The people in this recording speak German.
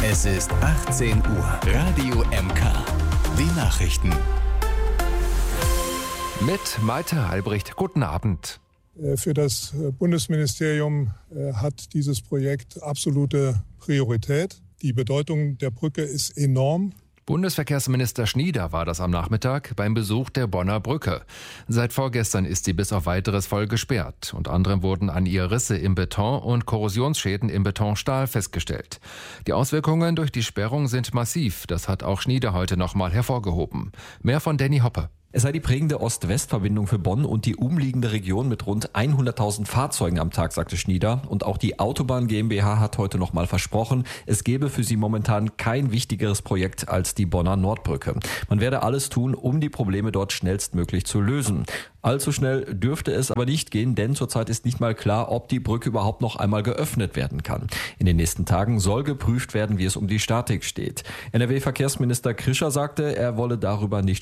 Es ist 18 Uhr. Radio MK. Die Nachrichten. Mit Malte Albrecht. Guten Abend. Für das Bundesministerium hat dieses Projekt absolute Priorität. Die Bedeutung der Brücke ist enorm. Bundesverkehrsminister Schnieder war das am Nachmittag beim Besuch der Bonner Brücke. Seit vorgestern ist sie bis auf Weiteres voll gesperrt. Unter anderem wurden an ihr Risse im Beton und Korrosionsschäden im Betonstahl festgestellt. Die Auswirkungen durch die Sperrung sind massiv. Das hat auch Schnieder heute nochmal hervorgehoben. Mehr von Danny Hoppe. Es sei die prägende Ost-West-Verbindung für Bonn und die umliegende Region mit rund 100.000 Fahrzeugen am Tag, sagte Schnieder. Und auch die Autobahn GmbH hat heute nochmal versprochen, es gebe für sie momentan kein wichtigeres Projekt als die Bonner Nordbrücke. Man werde alles tun, um die Probleme dort schnellstmöglich zu lösen. Allzu schnell dürfte es aber nicht gehen, denn zurzeit ist nicht mal klar, ob die Brücke überhaupt noch einmal geöffnet werden kann. In den nächsten Tagen soll geprüft werden, wie es um die Statik steht. NRW-Verkehrsminister Krischer sagte, er wolle darüber nicht